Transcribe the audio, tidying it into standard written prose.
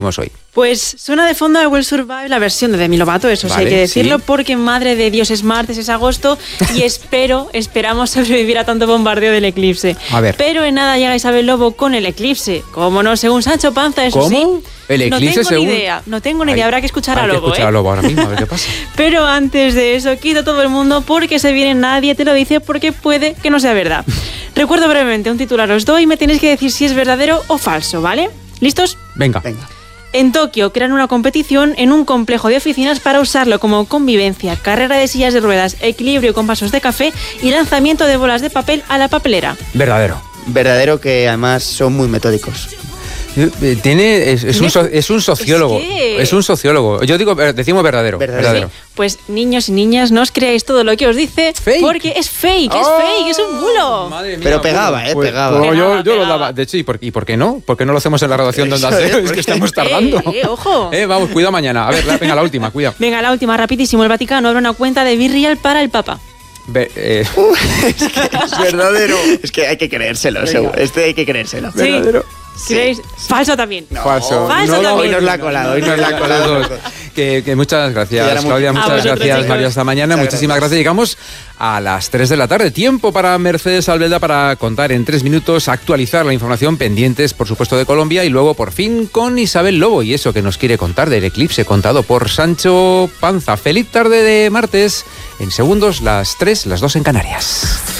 hoy. Pues suena de fondo a Will Survive la versión de Demi Lovato, eso sí hay que decirlo, porque madre de Dios es martes, es agosto y esperamos sobrevivir a tanto bombardeo del eclipse. A ver. Pero en nada llega Isabel Lobo con el eclipse, como no, según Sancho Panza, eso sí. ¿Cómo? El eclipse No tengo ni idea, habrá que escuchar a Lobo. Hay que escuchar a Lobo ahora mismo, a ver qué pasa. Pero antes de eso, quita todo el mundo porque se viene Nadie te lo dice, porque puede que no sea verdad. Recuerdo brevemente un titular, os doy y me tenéis que decir si es verdadero o falso, ¿vale? ¿Listos? Venga. En Tokio crean una competición en un complejo de oficinas para usarlo como convivencia, carrera de sillas de ruedas, equilibrio con vasos de café y lanzamiento de bolas de papel a la papelera. Verdadero, que además son muy metódicos. Es un sociólogo. Es un sociólogo. Decimos verdadero. Sí. Pues niños y niñas, no os creáis todo lo que os dice, porque es fake, es un bulo. Madre mía, pero pegaba, pegaba. Pues yo lo daba. De hecho, ¿y por qué no? ¿Por qué no lo hacemos en la redacción de Onda Cero? Es que estamos tardando. Ojo. Vamos, cuida mañana. A ver, venga, la última, cuida. Venga, la última, rapidísimo. El Vaticano abre una cuenta de Virreal para el Papa. Es verdadero. Es que hay que creérselo, hay que creérselo. Sí. Verdadero. ¿Creéis? Falso también. No, falso también. Hoy nos la ha colado. Que muchas gracias, Claudia, muchas gracias, María, hasta mañana. Muchísimas gracias. Llegamos a las 3 de la tarde. Tiempo para Mercedes Albelda para contar en 3 minutos, actualizar la información, pendientes, por supuesto, de Colombia, y luego, por fin, con Isabel Lobo y eso que nos quiere contar del eclipse contado por Sancho Panza. Feliz tarde de martes. En segundos, las 3, las 2 en Canarias.